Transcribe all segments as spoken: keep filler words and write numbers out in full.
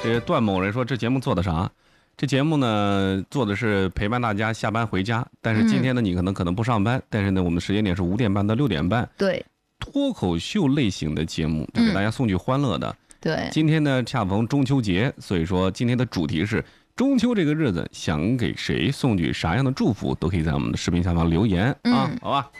这段某人说这节目做的啥？这节目呢做的是陪伴大家下班回家，但是今天呢你可能可能不上班，嗯、但是呢我们的时间点是五点半到六点半。 对， 脱口秀类型的节目，给大家送去欢乐的。嗯、 对， 今天呢恰逢中秋节，所以说今天的主题是中秋这个日子，想给谁送去啥样的祝福，都可以在我们的视频下方留言、嗯、啊，好吧。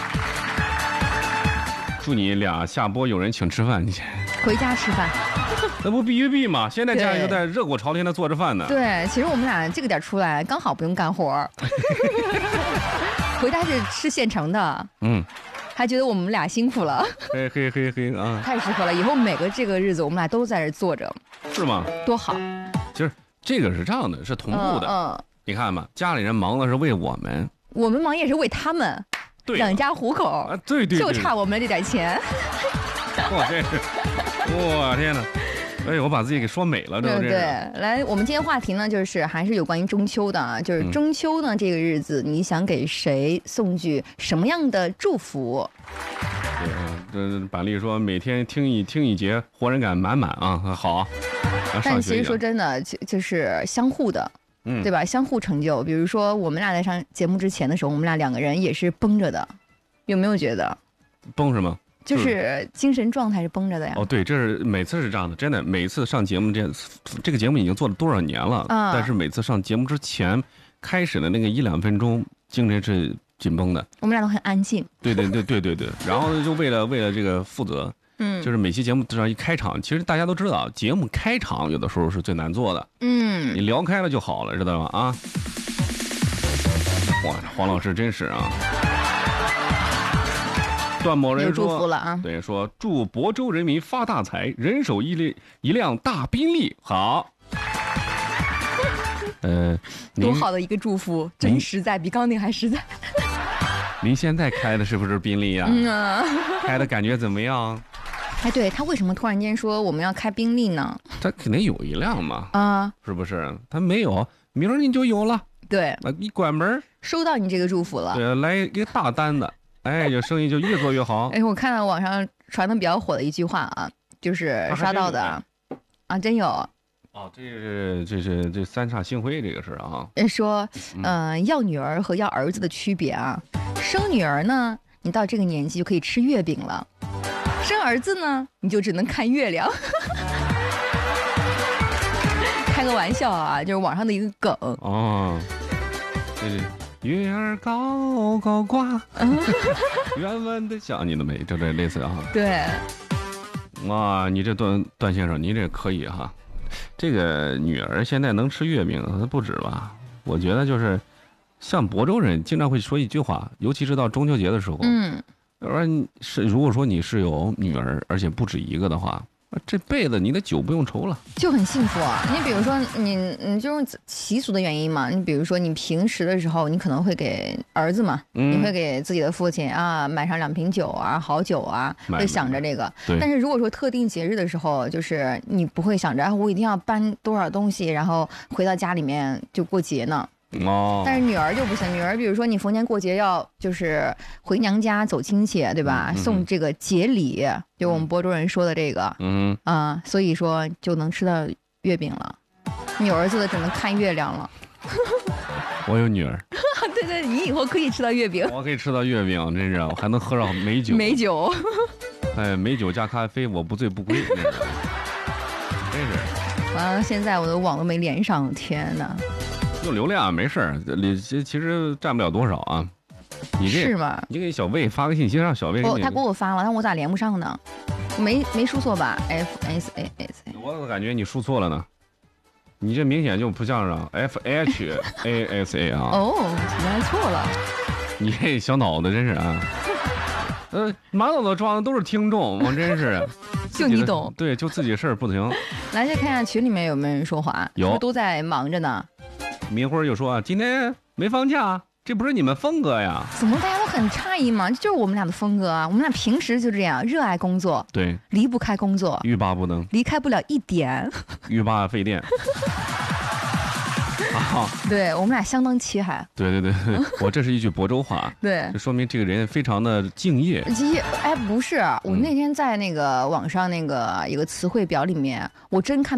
祝你俩下播有人请吃饭，你回家吃饭。 那不必须必吗？现在家里都在热火朝天的做着饭呢。 对，其实我们俩这个点出来，刚好不用干活。回家是吃现成的。嗯。还觉得我们俩辛苦了。 嘿嘿嘿嘿啊！ 太适合了，以后每个这个日子我们俩都在这坐着。 是吗？ 多好。 其实这个是这样的，是同步的。嗯。嗯你看嘛，家里人忙的是为我们， 我们忙也是为他们。对。养家糊口。啊， 对 对, 对。 就差我们这点钱。 哇，真是！我天哪！哎，我把自己给说美了，这对对。来，我们今天话题呢，就是还是有关于中秋的，就是中秋呢、嗯、这个日子，你想给谁送去什么样的祝福？ 对，这板栗说每天听一听一节，活人感满满啊，好。 但其实说真的，就就是相互的，嗯，对吧？相互成就。比如说，我们俩在上节目之前的时候，我们俩两个人也是绷着的，有没有觉得？ 绷什么？ 就是精神状态是绷着的呀。 哦，对，这是每次是这样的，真的，每次上节目这这个节目已经做了多少年了，嗯、但是每次上节目之前开始的那个一两分钟，精神是紧绷的。 我们俩都很安静。 对对对对对对，然后就为了为了这个负责，嗯，就是每期节目至少一开场，其实大家都知道，节目开场有的时候是最难做的，嗯，你聊开了就好了，知道吗？啊，哇，黄老师真是啊。段某人说祝福了啊， 对，说祝亳州人民发大财，人手一辆一辆大宾利。好，呃， 多好的一个祝福，真实在，比刚刚那个还实在。 您现在开的是不是宾利呀、啊？嗯啊，开的感觉怎么样？ 哎，对他为什么突然间说我们要开宾利呢？ 他肯定有一辆嘛， 啊， 是不是？他没有，明儿你就有了。 对， 一关门， 收到你这个祝福了。 对，来一个大单子。哎，这生意就越做越好。 哎，我看到网上传的比较火的一句话啊，就是刷到的 啊, 啊，真有。 哦，这是这是这三煞星辉这个事啊。 说，嗯、呃，要女儿和要儿子的区别啊，生女儿呢，你到这个年纪就可以吃月饼了；生儿子呢，你就只能看月亮。开个玩笑啊，就是网上的一个梗。 哦，这是。月儿高高挂，远远的想你都没，就这类似啊。 对， 哇，你这段段先生，你这可以哈。这个女儿现在能吃月饼，不止吧？我觉得就是像亳州人经常会说一句话，尤其是到中秋节的时候，嗯，要不然是如果说你是有女儿，而且不止一个的话。这辈子你的酒不用愁了， 就很幸福啊！你比如说你，你就是习俗的原因嘛。你比如说，你平时的时候，你可能会给儿子嘛，嗯、你会给自己的父亲啊买上两瓶酒啊，好酒啊，会想着这个。但是如果说特定节日的时候，就是你不会想着、啊、我一定要搬多少东西，然后回到家里面就过节呢。哦，但是女儿就不行，女儿比如说你逢年过节要就是回娘家走亲戚，对吧？嗯、送这个节礼，就我们亳州人说的这个，嗯啊、呃，所以说就能吃到月饼了。你儿子的只能看月亮了。 我有女儿。 对对，你以后可以吃到月饼。 我可以吃到月饼，真是，我还能喝上美酒。 美酒。 哎，美酒加咖啡，我不醉不归。真是。真是。 完了，现在我的网都没连上，天哪！ 用流量没事儿，其其实占不了多少啊。你这是吗？ 你给小魏发个信息，让小魏给你。 哦，他给我发了，但我咋连不上呢？没没输错吧 ？F S A S A。 我感觉你输错了呢。你这明显就不像是 F H A S A 啊。 哦，原来错了。 你这小脑子真是啊。呃，满脑子装的都是听众，我真是。 就你懂。 对，就自己事儿不行。 来，再看一下群里面有没有人说话， 有， 是不是都在忙着呢？ 明辉又说今天没放假，这不是你们风格呀？ 怎么大家都很诧异嘛？这就是我们俩的风格啊！我们俩平时就这样，热爱工作， 对， 离不开工作， 欲罢不能， 离开不了一点， 欲罢费电。啊， 对我们俩相当齐海。 对对对对，我这是一句亳州话， 对， 这说明这个人非常的敬业。 敬业，哎，不是，我那天在那个网上那个一个词汇表里面，我真看。